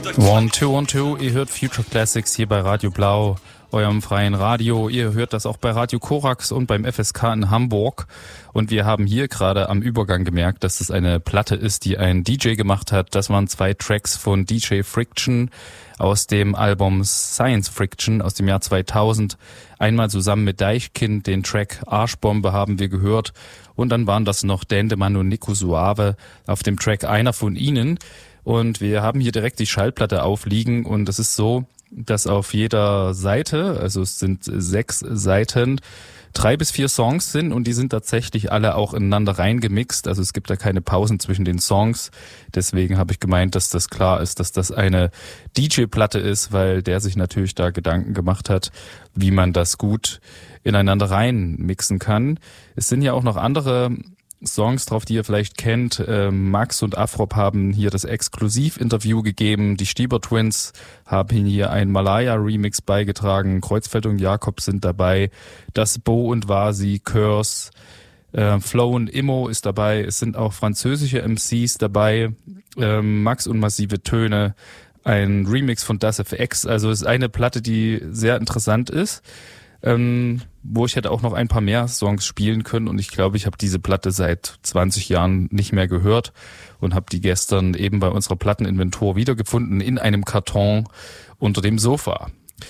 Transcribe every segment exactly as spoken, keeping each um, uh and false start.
One, two, one, two, ihr hört Future Classics hier bei Radio Blau, eurem freien Radio. Ihr hört das auch bei Radio Korax und beim F S K in Hamburg. Und wir haben hier gerade am Übergang gemerkt, dass es eine Platte ist, die ein D J gemacht hat. Das waren zwei Tracks von D J Friction aus dem Album Science Friction aus dem Jahr zweitausend. Einmal zusammen mit Deichkind, den Track Arschbombe haben wir gehört. Und dann waren das noch Dendemann und Nico Suave auf dem Track Einer von ihnen. Und wir haben hier direkt die Schallplatte aufliegen und es ist so, dass auf jeder Seite, also es sind sechs Seiten, drei bis vier Songs sind und die sind tatsächlich alle auch ineinander reingemixt. Also es gibt da keine Pausen zwischen den Songs. Deswegen habe ich gemeint, dass das klar ist, dass das eine D J-Platte ist, weil der sich natürlich da Gedanken gemacht hat, wie man das gut ineinander reinmixen kann. Es sind ja auch noch andere Songs drauf, die ihr vielleicht kennt. Ähm, Max und Afrop haben hier das Exklusiv-Interview gegeben. Die Stieber Twins haben hier ein Malaya-Remix beigetragen. Kreuzfeld und Jakob sind dabei. Das Bo und Vasi, Curse, äh, Flow und Immo ist dabei. Es sind auch französische M Cs dabei. Ähm, Max und Massive Töne. Ein Remix von Das F X. Also es ist eine Platte, die sehr interessant ist. Ähm, wo ich hätte auch noch ein paar mehr Songs spielen können und ich glaube, ich habe diese Platte seit zwanzig Jahren nicht mehr gehört und habe die gestern eben bei unserer Platteninventur wiedergefunden in einem Karton unter dem Sofa.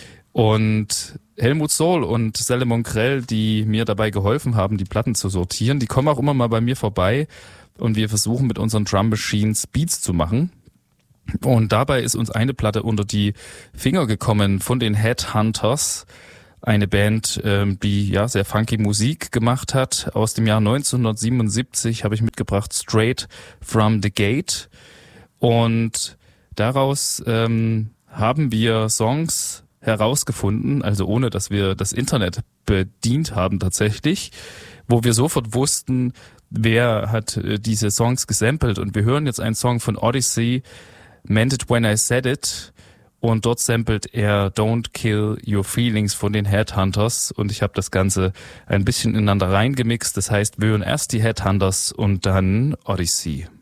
Und Helmut Sohl und Selemon Krell, die mir dabei geholfen haben, die Platten zu sortieren, die kommen auch immer mal bei mir vorbei und wir versuchen mit unseren Drum Machines Beats zu machen. Und dabei ist uns eine Platte unter die Finger gekommen von den Headhunters. Eine Band, ähm, die ja sehr funky Musik gemacht hat. Aus dem Jahr neunzehnhundertsiebenundsiebzig habe ich mitgebracht Straight from the Gate. Und daraus ähm, haben wir Songs herausgefunden, also ohne, dass wir das Internet bedient haben tatsächlich, wo wir sofort wussten, wer hat äh, diese Songs gesampelt. Und wir hören jetzt einen Song von Odyssey, Meant It When I Said It. Und dort samplet er Don't Kill Your Feelings von den Headhunters. Und ich habe das Ganze ein bisschen ineinander reingemixt. Das heißt, wir hören erst die Headhunters und dann Odyssey.